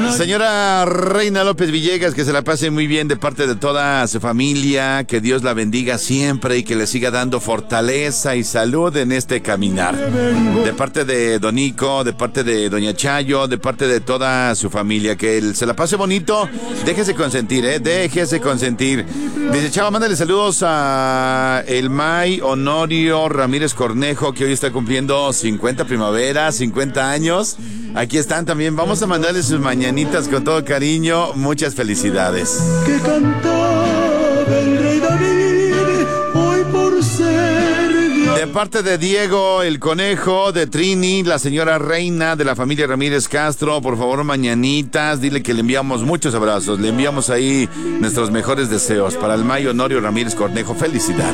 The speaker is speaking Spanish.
Señora Reina López Villegas, que se la pase muy bien de parte de toda su familia, que Dios la bendiga siempre y que le siga dando fortaleza y salud en este caminar. De parte de Don Nico, de parte de Doña Chayo, de parte de toda su familia, que se la pase bonito, déjese consentir, déjese consentir. Dice Chava, mándale saludos a Elmay Honorio Ramírez Cornejo, que hoy está cumpliendo 50 primaveras, 50 años. Aquí están también, vamos a mandarle sus mañanitas con todo cariño, muchas felicidades. Que cantaba el rey David, hoy por ser de parte de Diego el Conejo, de Trini, la señora Reina, de la familia Ramírez Castro, por favor mañanitas, dile que le enviamos muchos abrazos, le enviamos ahí nuestros mejores deseos para el Mayo Honorio Ramírez Cornejo, felicidades.